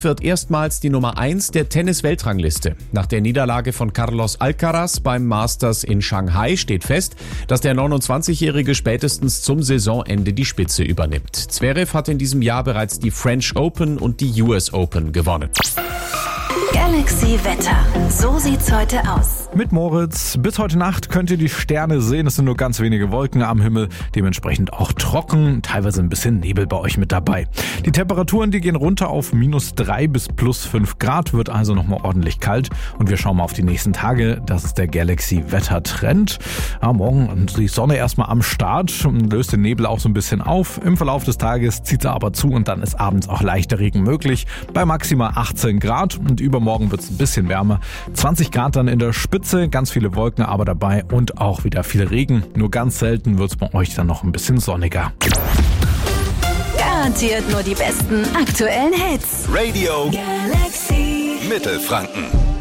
wird erstmals die Nummer 1 der Tennis-Weltrangliste. Nach der Niederlage von Carlos Alcaraz beim Masters in Shanghai steht fest, dass der 29-Jährige spätestens zum Saisonende die Spitze übernimmt. Zverev hat in diesem Jahr bereits die French Open und die US Open gewonnen. Galaxy Wetter. So sieht's heute aus. Mit Moritz. Bis heute Nacht könnt ihr die Sterne sehen. Es sind nur ganz wenige Wolken am Himmel. Dementsprechend auch trocken. Teilweise ein bisschen Nebel bei euch mit dabei. Die Temperaturen, die gehen runter auf -3 bis +5 Grad. Wird also nochmal ordentlich kalt. Und wir schauen mal auf die nächsten Tage. Das ist der Galaxy Wetter Trend. Ja, morgen die Sonne erstmal am Start. Löst den Nebel auch so ein bisschen auf. Im Verlauf des Tages zieht er aber zu und dann ist abends auch leichter Regen möglich. Bei maximal 18 Grad. Und übermorgen wird es ein bisschen wärmer. 20 Grad dann in der Spitze. Ganz viele Wolken aber dabei und auch wieder viel Regen. Nur ganz selten wird es bei euch dann noch ein bisschen sonniger. Garantiert nur die besten aktuellen Hits. Radio Galaxy Mittelfranken.